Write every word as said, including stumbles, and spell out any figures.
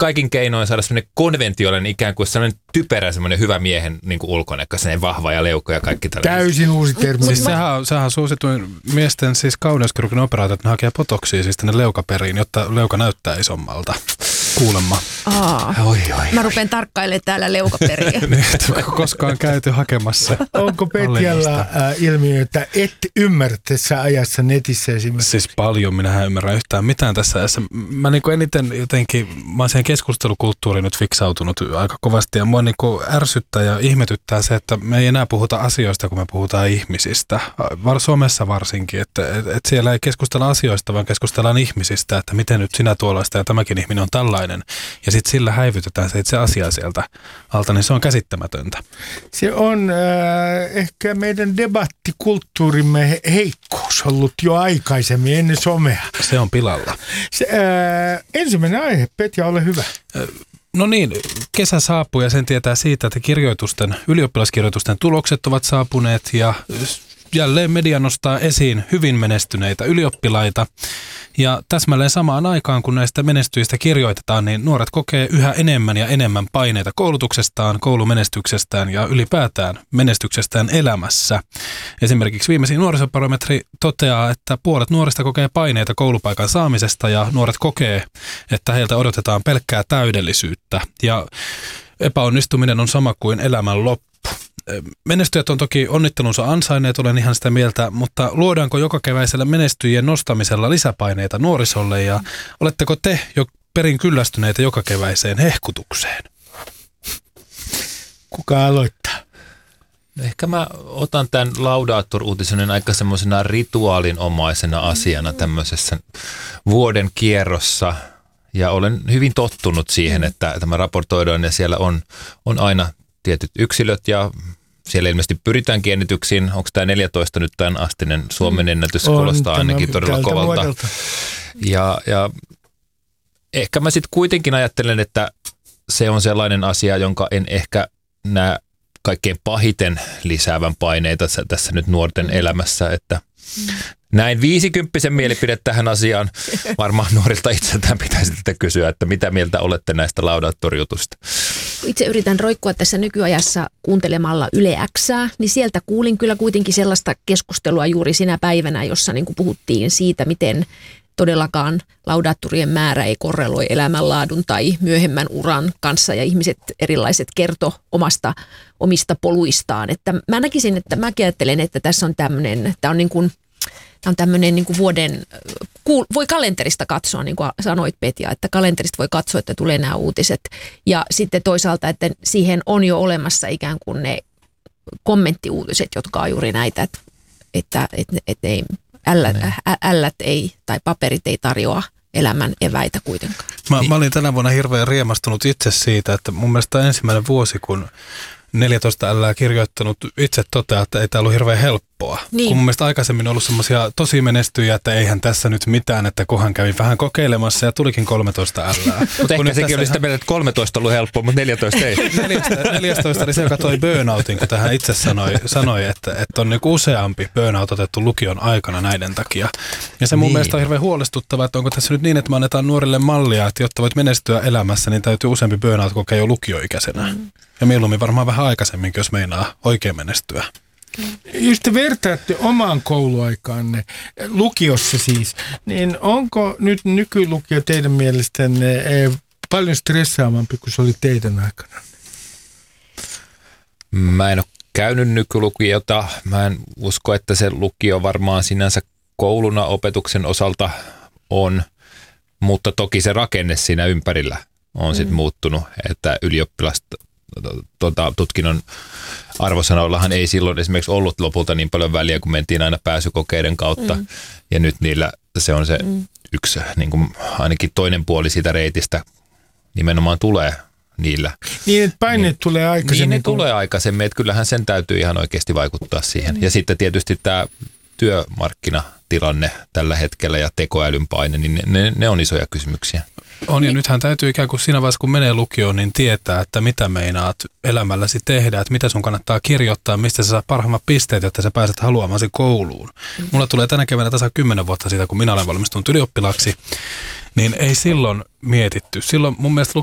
kaikin keinoin saada semmoinen konventiollinen ikään kuin semmoinen typerä semmoinen hyvä miehen niin kuin ulkonäkö, semmoinen vahva ja leukko ja kaikki tällainen. Täysin uusi termi. Siis sehän on, sehän on suosituin miesten siis kauneuskirurgin operaatio, että ne hakee botoksia siis tänne leukaperiin, jotta leuka näyttää isommalta. Kuulemma. Aa, oi, oi, mä rupean tarkkailemaan täällä leukaperiä. Niin, koskaan käyty hakemassa. Onko Petjalla äh, ilmiö, että et ymmärrä tässä ajassa netissä esimerkiksi? Siis paljon, minähän ymmärrän yhtään mitään tässä ajassa. Mä niin kuin eniten jotenkin, mä oon siihen keskustelukulttuuriin nyt fiksautunut aika kovasti ja mua niin kuin ärsyttää ja ihmetyttää se, että me ei enää puhuta asioista, kun me puhutaan ihmisistä. Var, Somessa varsinkin, että et, et siellä ei keskustella asioista, vaan keskustellaan ihmisistä, että miten nyt sinä tuollaista ja tämäkin ihminen on tällainen. Ja sitten sillä häivytetään se itse asiaa sieltä alta, niin se on käsittämätöntä. Se on äh, ehkä meidän debattikulttuurimme heikkous ollut jo aikaisemmin ennen somea. Se on pilalla. Se, äh, ensimmäinen aihe, Petja, ole hyvä. No niin, kesä saapuu ja sen tietää siitä, että kirjoitusten, ylioppilaskirjoitusten tulokset ovat saapuneet ja jälleen media nostaa esiin hyvin menestyneitä ylioppilaita. Ja täsmälleen samaan aikaan, kun näistä menestyjistä kirjoitetaan, niin nuoret kokee yhä enemmän ja enemmän paineita koulutuksestaan, koulumenestyksestään ja ylipäätään menestyksestään elämässä. Esimerkiksi viimeisin nuorisobarometri toteaa, että puolet nuorista kokee paineita koulupaikan saamisesta ja nuoret kokee, että heiltä odotetaan pelkkää täydellisyyttä. Ja epäonnistuminen on sama kuin elämän loppu. Menestyjät on toki onnittelunsa ansainneet, olen ihan sitä mieltä, mutta luodaanko jokakeväisellä menestyjien nostamisella lisäpaineita nuorisolle ja oletteko te jo perin kyllästyneitä jokakeväiseen hehkutukseen? Kuka aloittaa? Ehkä mä otan tämän Laudator-uutisen aika semmoisena rituaalinomaisena asiana tämmöisessä vuoden kierrossa. Ja olen hyvin tottunut siihen, että tämä raportoidaan ja siellä on, on aina tietyt yksilöt ja siellä ilmeisesti pyritään ennätyksiin. Onko tämä neljätoista nyt tämän astinen Suomen ennätys? On, kuulostaa ainakin todella kovalta. Vuodelta. Ja, ja ehkä mä sitten kuitenkin ajattelen, että se on sellainen asia, jonka en ehkä näe kaikkein pahiten lisäävän paineita tässä nyt nuorten elämässä, että näin viisikymppisen mielipide tähän asiaan. Varmaan nuorilta itseltään pitäisi tätä kysyä, että mitä mieltä olette näistä Laudator-jutusta? Itse yritän roikkua tässä nykyajassa kuuntelemalla Yle Xää, niin sieltä kuulin kyllä kuitenkin sellaista keskustelua juuri sinä päivänä, jossa niin kuin puhuttiin siitä, miten todellakaan laudaattorien määrä ei korreloi elämänlaadun tai myöhemmän uran kanssa ja ihmiset erilaiset kerto omasta, omista poluistaan. Että mä näkisin, että mä ajattelen, että tässä on tämmöinen, tämä on niin kuin Tämä on tämmöinen niin kuin vuoden, voi kalenterista katsoa, niin kuin sanoit Petja, että kalenterista voi katsoa, että tulee nämä uutiset. Ja sitten toisaalta, että siihen on jo olemassa ikään kuin ne kommenttiuutiset, jotka on juuri näitä, että, että, että, että ei, ällät, ällät ei tai paperit ei tarjoa elämän eväitä kuitenkaan. Mä, mä olin tänä vuonna hirveän riemastunut itse siitä, että mun mielestä on ensimmäinen vuosi, kun neljätoista ällää kirjoittanut itse toteaa, että ei tämä ollut hirveän helppoa. Niin. Kun mun mielestä aikaisemmin on ollut semmoisia tosi menestyjiä, että eihän tässä nyt mitään, että kohan kävi vähän kokeilemassa ja tulikin kolmetoista ällää. Mutta ehkä sekin oli sitä mieltä, että kolmetoista ollut helppoa, mutta neljätoista ei. neljätoista oli se, joka toi burnoutin, kun tähän itse sanoi, sanoi että, että on niinku useampi burnout otettu lukion aikana näiden takia. Ja se mun niin. mielestä on hirveän huolestuttavaa, että onko tässä nyt niin, että me annetaan nuorille mallia, että jotta voit menestyä elämässä, niin täytyy useampi burnout kokea jo lukioikäisenä. Mm. Ja mieluummin varmaan vähän aikaisemminkin, jos meinaa oikein menestyä. Jos te vertaatte omaan kouluaikaanne, lukiossa siis, niin onko nyt nykylukio teidän mielestänne paljon stressaavampi kuin se oli teidän aikana? Mä en ole käynyt nykylukiota. Mä en usko, että se lukio varmaan sinänsä kouluna opetuksen osalta on, mutta toki se rakenne siinä ympärillä on sitten mm. muuttunut, että ylioppilasta Tuota, tutkinnon arvosanoillahan ei silloin esimerkiksi ollut lopulta niin paljon väliä, kun mentiin aina pääsykokeiden kautta. Mm. Ja nyt niillä se on se mm. yksi, niin kuin ainakin toinen puoli siitä reitistä nimenomaan tulee niillä. Niin, että paineet niin, tulee aikaisemmin. Niin, ne kun... tulee aikaisemmin, että kyllähän sen täytyy ihan oikeasti vaikuttaa siihen. Mm. Ja sitten tietysti tämä työmarkkinatilanne tällä hetkellä ja tekoälyn paine, niin ne, ne on isoja kysymyksiä. On, ja nythän täytyy ikään kuin siinä vaiheessa, kun menee lukioon, niin tietää, että mitä meinaat elämälläsi tehdä, että mitä sun kannattaa kirjoittaa, mistä sä saa parhaimmat pisteet, jotta sä pääset haluamasi kouluun. Mulla tulee tänä keväänä tasa kymmenen vuotta siitä, kun minä olen valmistunut ylioppilaaksi, niin ei silloin mietitty. Silloin mun mielestä